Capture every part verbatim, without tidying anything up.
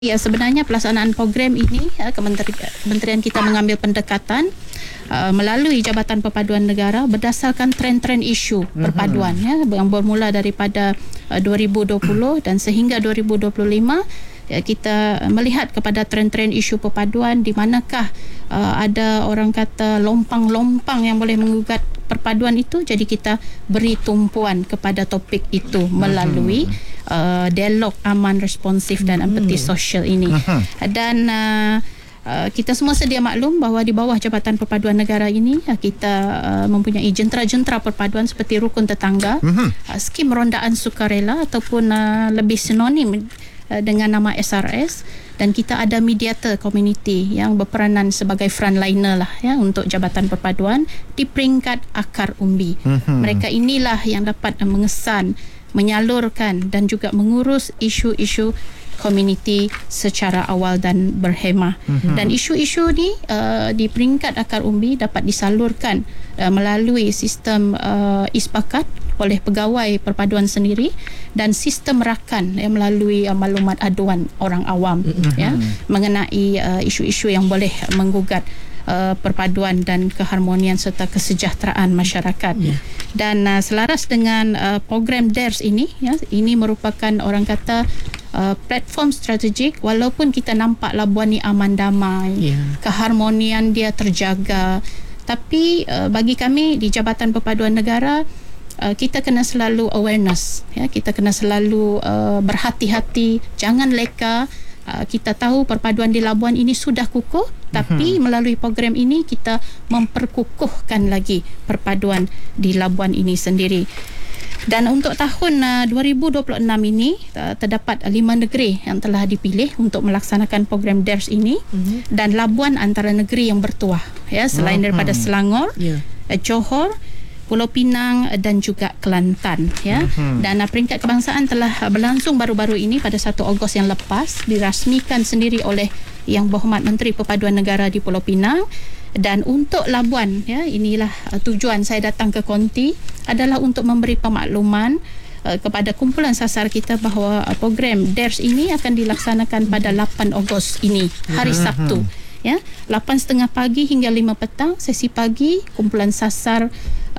Ya, sebenarnya pelaksanaan program ini ya, kementerian kita mengambil pendekatan uh, melalui Jabatan Perpaduan Negara berdasarkan trend-trend isu mm-hmm. perpaduan ya, yang bermula daripada uh, dua ribu dua puluh dan sehingga dua ribu dua puluh lima. Ya, kita melihat kepada trend-trend isu perpaduan di manakah uh, ada orang kata lompang-lompang yang boleh menggugat perpaduan itu, jadi kita beri tumpuan kepada topik itu melalui uh, dialog aman, responsif dan empati sosial ini. Dan uh, Uh, kita semua sedia maklum bahawa di bawah Jabatan Perpaduan Negara ini uh, kita uh, mempunyai jentera-jentera perpaduan seperti rukun tetangga, uh-huh. uh, skim rondaan sukarela ataupun uh, lebih sinonim uh, dengan nama S R S, dan kita ada mediator community yang berperanan sebagai frontliner lah ya untuk Jabatan Perpaduan di peringkat akar umbi. Uh-huh. Mereka inilah yang dapat uh, mengesan, menyalurkan dan juga mengurus isu-isu komuniti secara awal dan berhemah. Mm-hmm. Dan isu-isu ni uh, di peringkat akar umbi dapat disalurkan uh, melalui sistem uh, ispakat oleh pegawai perpaduan sendiri dan sistem rakan ya, melalui uh, maklumat aduan orang awam mm-hmm. ya, mengenai uh, isu-isu yang boleh menggugat Uh, perpaduan dan keharmonian serta kesejahteraan masyarakat. Yeah. Dan uh, selaras dengan uh, program D A R S ini ya, ini merupakan orang kata uh, platform strategik, walaupun kita nampak Labuan ni aman damai, yeah. keharmonian dia terjaga, tapi uh, bagi kami di Jabatan Perpaduan Negara uh, kita kena selalu awareness ya, kita kena selalu uh, berhati-hati, jangan leka. Uh, kita tahu perpaduan di Labuan ini sudah kukuh, tapi hmm. melalui program ini kita memperkukuhkan lagi perpaduan di Labuan ini sendiri. Dan untuk tahun uh, dua ribu dua puluh enam ini uh, terdapat lima negeri yang telah dipilih untuk melaksanakan program D A R S ini, hmm. dan Labuan antara negeri yang bertuah ya, selain hmm. daripada Selangor, yeah. uh, Johor, Pulau Pinang dan juga Kelantan ya. Uh-huh. Dan uh, peringkat kebangsaan telah uh, berlangsung baru-baru ini pada satu Ogos yang lepas, dirasmikan sendiri oleh Yang Berhormat Menteri Perpaduan Negara di Pulau Pinang. Dan untuk Labuan ya, inilah uh, tujuan saya datang ke Konti adalah untuk memberi pemakluman uh, kepada kumpulan sasar kita bahawa uh, program D A R S ini akan dilaksanakan pada lapan Ogos ini, hari uh-huh. Sabtu. Ya, lapan tiga puluh pagi hingga lima petang, sesi pagi kumpulan sasar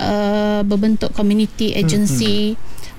uh, berbentuk community agency, hmm.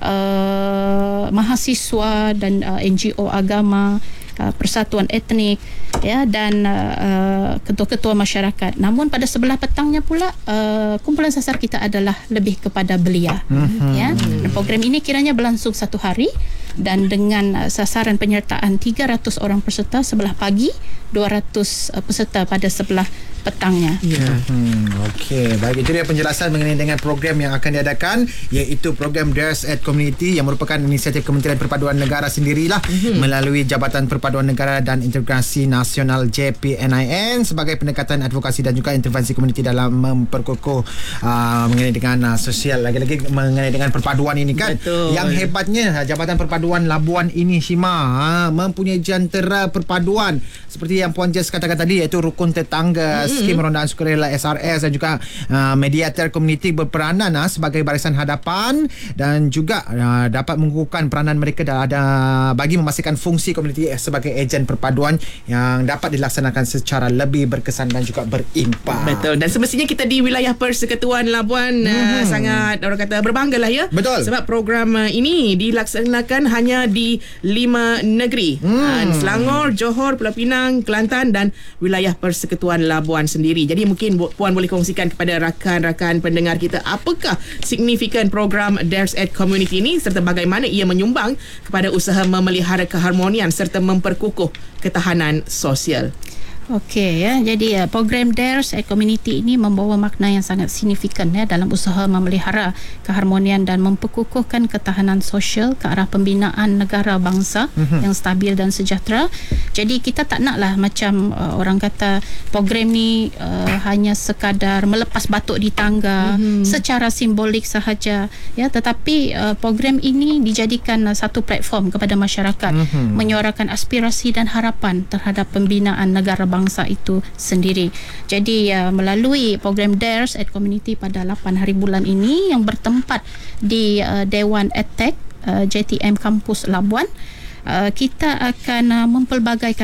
uh, mahasiswa dan uh, N G O agama, uh, persatuan etnik ya, dan uh, uh, ketua-ketua masyarakat. Namun pada sebelah petangnya pula uh, kumpulan sasar kita adalah lebih kepada belia. Hmm. Ya, dan program ini kiranya berlangsung satu hari dan dengan uh, sasaran penyertaan tiga ratus orang peserta sebelah pagi, dua ratus uh, peserta pada sebelah petangnya. Ya. Hmm, Okey, baik, itu dia penjelasan mengenai dengan program yang akan diadakan, iaitu program D A R S at Community yang merupakan inisiatif Kementerian Perpaduan Negara sendirilah mm-hmm. melalui Jabatan Perpaduan Negara dan Integrasi Nasional J P N I N sebagai pendekatan advokasi dan juga intervensi komuniti dalam memperkukuh uh, mengenai dengan uh, sosial, lagi-lagi mengenai dengan perpaduan ini kan. Betul. Yang hebatnya Jabatan Perpaduan Labuan ini Shima ha, mempunyai jentera perpaduan seperti yang Puan Jess katakan tadi, iaitu rukun tetangga, mm-hmm. skim rondaan sukarela S R S dan juga uh, mediator komuniti berperanan uh, sebagai barisan hadapan dan juga uh, dapat mengukuhkan peranan mereka dan ada bagi memastikan fungsi komuniti sebagai ejen perpaduan yang dapat dilaksanakan secara lebih berkesan dan juga berimpak. Betul. Dan semestinya kita di wilayah Persekutuan Labuan mm-hmm. uh, sangat orang kata berbanggalah ya. Betul. Sebab program uh, ini dilaksanakan hanya di lima negeri. Mm. Uh, Selangor, Johor, Pulau Pinang, Kelantan dan wilayah Persekutuan Labuan sendiri. Jadi mungkin Puan boleh kongsikan kepada rakan-rakan pendengar kita apakah signifikan program D A R S at Community ini serta bagaimana ia menyumbang kepada usaha memelihara keharmonian serta memperkukuh ketahanan sosial. Okey ya, jadi uh, program D A R S at Community ini membawa makna yang sangat signifikan ya dalam usaha memelihara keharmonian dan memperkukuhkan ketahanan sosial ke arah pembinaan negara bangsa mm-hmm. yang stabil dan sejahtera. Jadi kita tak naklah macam uh, orang kata program ni uh, hanya sekadar melepas batuk di tangga mm-hmm. secara simbolik sahaja ya, tetapi uh, program ini dijadikan uh, satu platform kepada masyarakat mm-hmm. menyuarakan aspirasi dan harapan terhadap pembinaan negara bangsa itu sendiri. Jadi uh, melalui program D A R S at Community pada lapan hari bulan ini yang bertempat di uh, Dewan Edtech uh, J T M Kampus Labuan, uh, kita akan uh, mempelbagaikan